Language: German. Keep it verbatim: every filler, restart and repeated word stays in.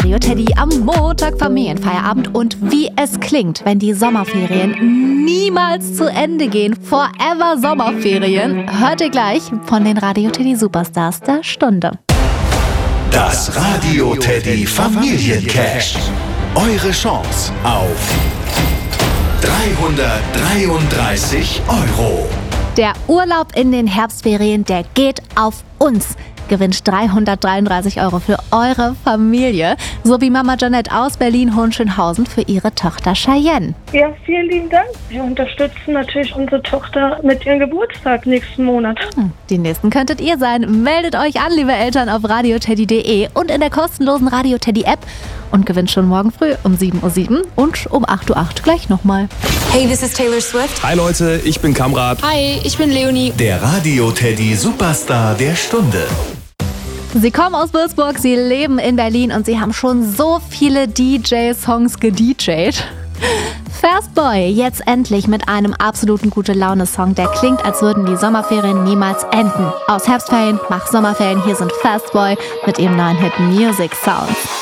Radio Teddy am Montag Familienfeierabend und wie es klingt, wenn die Sommerferien niemals zu Ende gehen. Forever Sommerferien. Hört ihr gleich von den Radio Teddy Superstars der Stunde. Das Radio Teddy Familiencash. Eure Chance auf dreihundertdreiunddreißig Euro. Der Urlaub in den Herbstferien, der geht auf uns. Gewinnt dreihundertdreiunddreißig Euro für eure Familie. So wie Mama Janette aus Berlin-Hohenschönhausen für ihre Tochter Cheyenne. Ja, vielen lieben Dank. Wir unterstützen natürlich unsere Tochter mit ihrem Geburtstag nächsten Monat. Hm, die nächsten könntet ihr sein. Meldet euch an, liebe Eltern, auf radioteddy punkt de und in der kostenlosen Radio Teddy App und gewinnt schon morgen früh um sieben Uhr sieben und um acht Uhr acht gleich nochmal. Hey, this is Taylor Swift. Hi Leute, ich bin Kamrat. Hi, ich bin Leonie. Der Radio Teddy Superstar der Stunde. Sie kommen aus Würzburg, sie leben in Berlin und sie haben schon so viele D J-Songs gedjayt. Fastboy, jetzt endlich mit einem absoluten Gute-Laune-Song, der klingt, als würden die Sommerferien niemals enden. Aus Herbstferien nach Sommerferien, hier sind Fastboy mit ihrem neuen Hit Music Sounds.